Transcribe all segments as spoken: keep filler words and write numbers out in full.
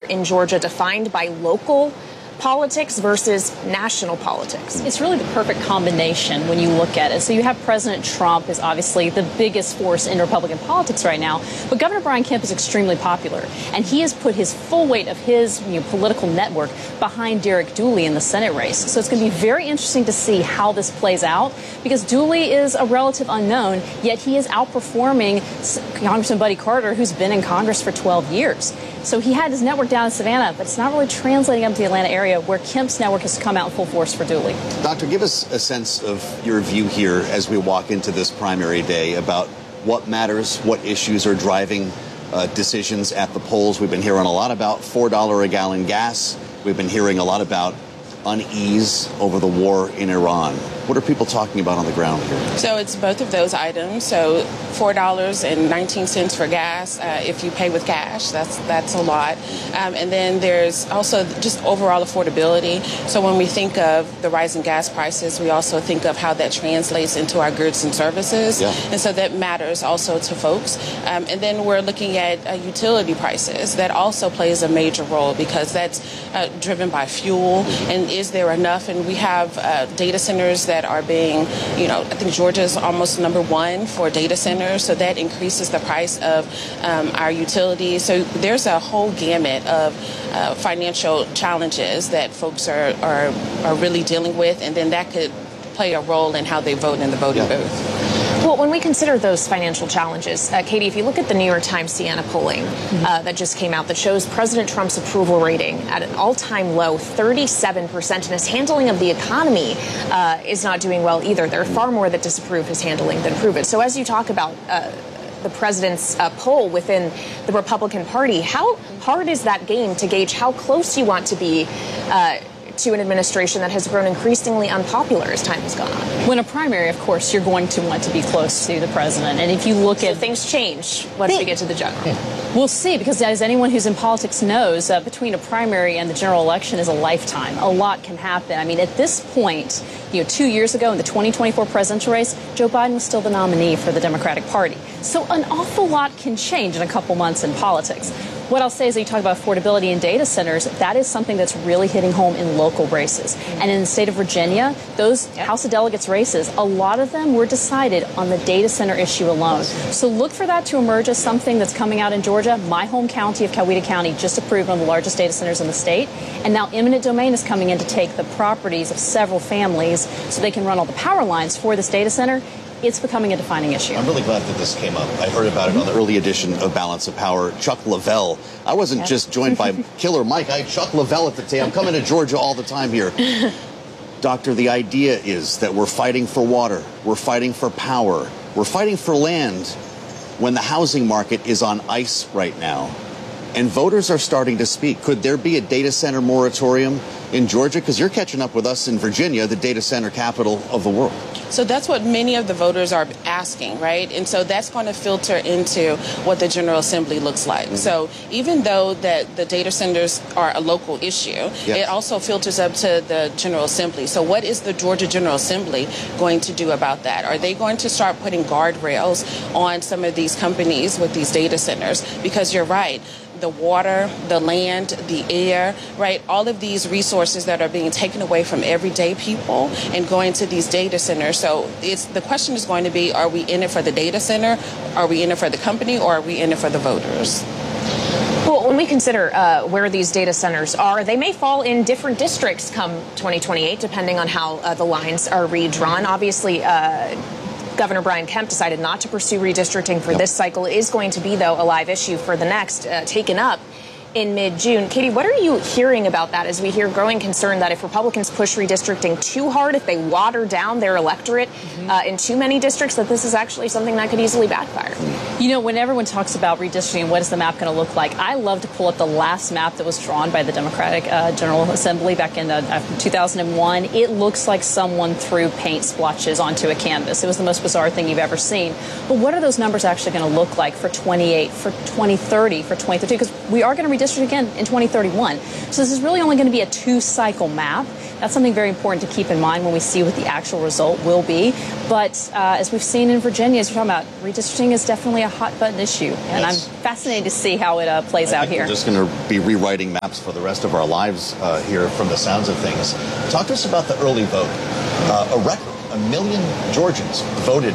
in Georgia defined by local politics versus national politics? It's really the perfect combination when you look at it. So you have President Trump is obviously the biggest force in Republican politics right now, but Governor Brian Kemp is extremely popular, and he has put his full weight of his you know, political network behind Derek Dooley in the Senate race. So it's going to be very interesting to see how this plays out, because Dooley is a relative unknown, yet he is outperforming Congressman Buddy Carter, who's been in Congress for twelve years. So he had his network down in Savannah, but it's not really translating up to the Atlanta area, where Kemp's network has come out in full force for Dooley. Doctor, give us a sense of your view here as we walk into this primary day about what matters, what issues are driving uh, decisions at the polls. We've been hearing a lot about four dollars a gallon gas. We've been hearing a lot about unease over the war in Iran. What are people talking about on the ground here? So it's both of those items. So four dollars and nineteen cents for gas. Uh, if you pay with cash, that's that's a lot. Um, and then there's also just overall affordability. So when we think of the rising gas prices, we also think of how that translates into our goods and services. Yeah. And so that matters also to folks. Um, and then we're looking at uh, utility prices. That also plays a major role, because that's uh, driven by fuel. And is there enough? And we have uh, data centers that are being, you know, I think Georgia is almost number one for data centers, so that increases the price of um, our utilities. So there's a whole gamut of uh, financial challenges that folks are, are are really dealing with, and then that could play a role in how they vote in the voting yeah. booth. Well, when we consider those financial challenges, uh, Katie, if you look at the New York Times Siena polling mm-hmm. uh, that just came out that shows President Trump's approval rating at an all-time low, thirty-seven percent, and his handling of the economy uh, is not doing well either. There are far more that disapprove his handling than approve it. So as you talk about uh, the president's uh, poll within the Republican Party, how hard is that game to gauge how close you want to be uh, to an administration that has grown increasingly unpopular as time has gone on? When a primary, of course, you're going to want to be close to the president. And if you look so at... things change once we get to the general. We'll see, because as anyone who's in politics knows, uh, between a primary and the general election is a lifetime. A lot can happen. I mean, at this point, you know, two years ago in the twenty twenty-four presidential race, Joe Biden was still the nominee for the Democratic Party. So an awful lot can change in a couple months in politics. What I'll say is that you talk about affordability in data centers, that is something that's really hitting home in local races. And in the state of Virginia, those yep. House of Delegates races, a lot of them were decided on the data center issue alone. So look for that to emerge as something that's coming out in Georgia. My home county of Coweta County just approved one of the largest data centers in the state. And now eminent domain is coming in to take the properties of several families so they can run all the power lines for this data center. It's becoming a defining issue. I'm really glad that this came up. I heard about it on the early edition of Balance of Power. Chuck Lavelle. I wasn't yeah. just joined by Killer Mike. I had Chuck Lavelle at the table. I'm coming to Georgia all the time here. Doctor, the idea is that we're fighting for water. We're fighting for power. We're fighting for land when the housing market is on ice right now. And voters are starting to speak. Could there be a data center moratorium in Georgia? Because you're catching up with us in Virginia, the data center capital of the world. So that's what many of the voters are asking, right? And so that's going to filter into what the General Assembly looks like. Mm-hmm. So even though that the data centers are a local issue, yes. it also filters up to the General Assembly. So what is the Georgia General Assembly going to do about that? Are they going to start putting guardrails on some of these companies with these data centers? Because you're right. The water, the land, the air, right? All of these resources that are being taken away from everyday people and going to these data centers. So it's the question is going to be, are we in it for the data center? Are we in it for the company? Or are we in it for the voters? Well, when we consider uh, where these data centers are, they may fall in different districts come twenty twenty-eight, depending on how uh, the lines are redrawn. Obviously, uh, Governor Brian Kemp decided not to pursue redistricting for yep. this cycle. It is going to be, though, a live issue for the next, uh, taken up in mid-June. Katie, what are you hearing about that as we hear growing concern that if Republicans push redistricting too hard, if they water down their electorate mm-hmm. uh, in too many districts, that this is actually something that could easily backfire? You know, when everyone talks about redistricting, what is the map going to look like? I love to pull up the last map that was drawn by the Democratic uh, General Assembly back in uh, two thousand one. It looks like someone threw paint splotches onto a canvas. It was the most bizarre thing you've ever seen. But what are those numbers actually going to look like for twenty-eight, for twenty thirty, for twenty thirty? Because we are going to redistrict again in twenty thirty-one. So this is really only going to be a two-cycle map. That's something very important to keep in mind when we see what the actual result will be. But uh, as we've seen in Virginia, as you're talking about, redistricting is definitely a hot-button issue. And yes. I'm fascinated to see how it uh, plays I out here. We're just going to be rewriting maps for the rest of our lives uh, here from the sounds of things. Talk to us about the early vote. Uh, a record, a million Georgians voted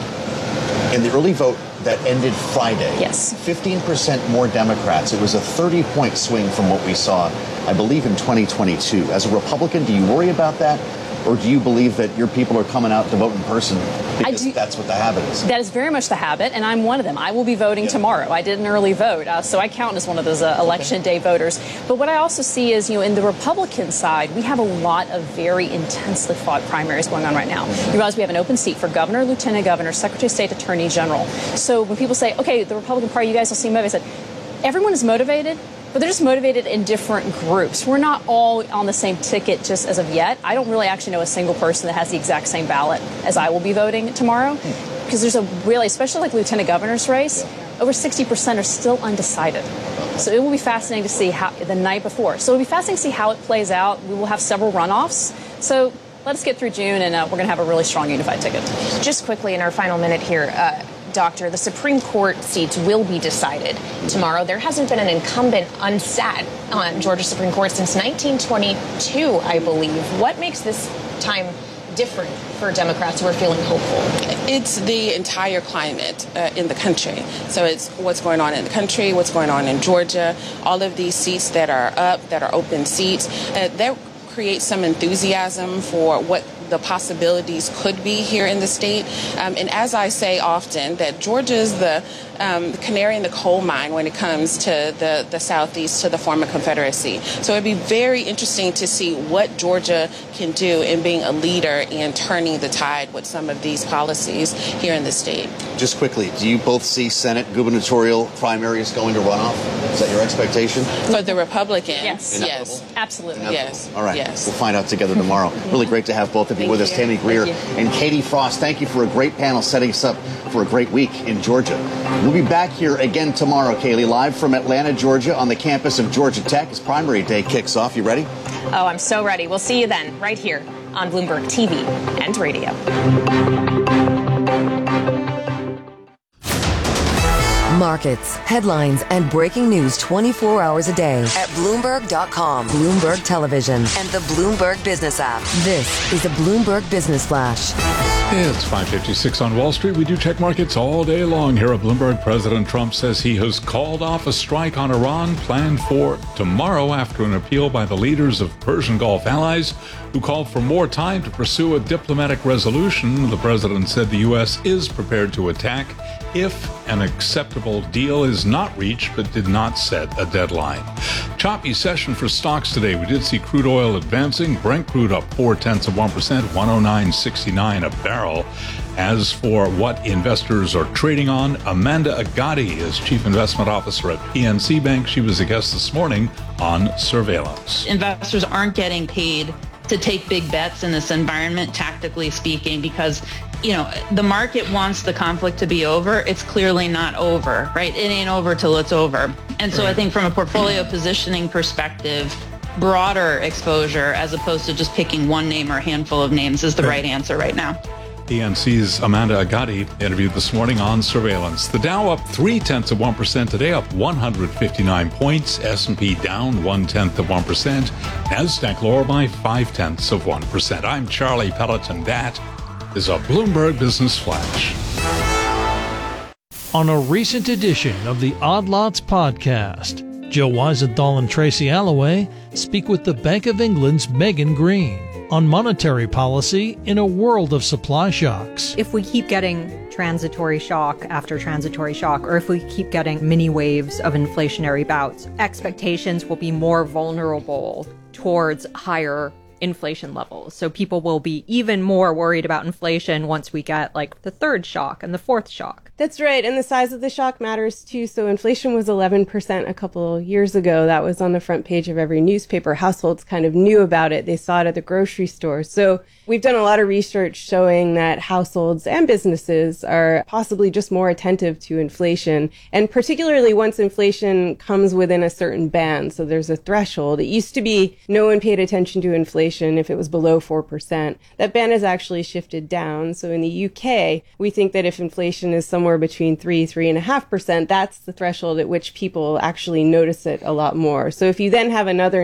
in the early vote that ended Friday. Yes. fifteen percent more Democrats. It was a thirty-point swing from what we saw, I believe, in twenty twenty-two. As a Republican, do you worry about that? Or do you believe that your people are coming out to vote in person because do, that's what the habit is? That is very much the habit, and I'm one of them. I will be voting yeah. tomorrow. I did an early vote, uh, so I count as one of those uh, election okay. day voters. But what I also see is, you know, in the Republican side, we have a lot of very intensely fought primaries going on right now. You realize we have an open seat for governor, lieutenant governor, secretary of state, attorney general. So when people say, okay, the Republican Party, you guys will seem motivated, I said, everyone is motivated, but they're just motivated in different groups. We're not all on the same ticket just as of yet. I don't really actually know a single person that has the exact same ballot as I will be voting tomorrow, because there's a really, especially like lieutenant governor's race, over sixty percent are still undecided. So it will be fascinating to see how the night before. So it'll be fascinating to see how it plays out. We will have several runoffs. So let us get through June, and uh, we're going to have a really strong unified ticket. Just quickly in our final minute here, uh, Doctor, the Supreme Court seats will be decided tomorrow. There hasn't been an incumbent unsat on Georgia Supreme Court since nineteen twenty-two, I believe. What makes this time different for Democrats who are feeling hopeful? It's the entire climate uh, in the country. So it's what's going on in the country, what's going on in Georgia, all of these seats that are up, that are open seats, uh, that create some enthusiasm for what the possibilities could be here in the state. Um, and as I say often, that Georgia is the um, canary in the coal mine when it comes to the, the Southeast, to the former Confederacy. So it'd be very interesting to see what Georgia can do in being a leader in turning the tide with some of these policies here in the state. Just quickly, do you both see Senate gubernatorial primaries going to runoff? Is that your expectation? For the Republicans? Yes. Inevitable? Yes. Absolutely. Inevitable? Yes. All right. Yes. We'll find out together tomorrow. Really great to have both of you Thank with you. us. Tammy Greer and Katie Frost, thank you for a great panel setting us up for a great week in Georgia. We'll be back here again tomorrow, Kaylee, live from Atlanta, Georgia, on the campus of Georgia Tech as primary day kicks off. You ready? Oh, I'm so ready. We'll see you then, right here on Bloomberg T V and radio. Markets, headlines, and breaking news twenty-four hours a day at Bloomberg dot com, Bloomberg Television, and the Bloomberg Business app. This is the Bloomberg Business Flash. It's five fifty-six on Wall Street. We do check markets all day long here at Bloomberg. President Trump says he has called off a strike on Iran planned for tomorrow after an appeal by the leaders of Persian Gulf allies who called for more time to pursue a diplomatic resolution. The president said the U S is prepared to attack if an acceptable deal is not reached, but did not set a deadline. Choppy session for stocks today. We did see crude oil advancing. Brent crude up four tenths of one percent, one oh nine sixty-nine a barrel. As for what investors are trading on, Amanda Agati is Chief Investment Officer at P N C Bank. She was a guest this morning on Surveillance. Investors aren't getting paid to take big bets in this environment, tactically speaking, because, you know, the market wants the conflict to be over. It's clearly not over, right? It ain't over till it's over. And so I think from a portfolio positioning perspective, broader exposure as opposed to just picking one name or a handful of names is the right answer right now. P N C's Amanda Agati interviewed this morning on Surveillance. The Dow up three tenths of one percent today, up one hundred fifty-nine points. S and P down one tenth of one percent. Nasdaq lower by five tenths of one percent. I'm Charlie Pelleton. That is a Bloomberg Business Flash. On a recent edition of the Odd Lots podcast, Joe Weisenthal and Tracy Alloway speak with the Bank of England's Megan Green on monetary policy in a world of supply shocks. If we keep getting transitory shock after transitory shock, or if we keep getting mini waves of inflationary bouts, expectations will be more vulnerable towards higher inflation levels. So people will be even more worried about inflation once we get like the third shock and the fourth shock. That's right. And the size of the shock matters too. So inflation was eleven percent a couple years ago. That was on the front page of every newspaper. Households kind of knew about it. They saw it at the grocery store. So we've done a lot of research showing that households and businesses are possibly just more attentive to inflation. And particularly once inflation comes within a certain band. So there's a threshold. It used to be no one paid attention to inflation if it was below four percent. That band has actually shifted down. So in the U K, we think that if inflation is somewhere between three, three and a half percent, that's the threshold at which people actually notice it a lot more. So if you then have another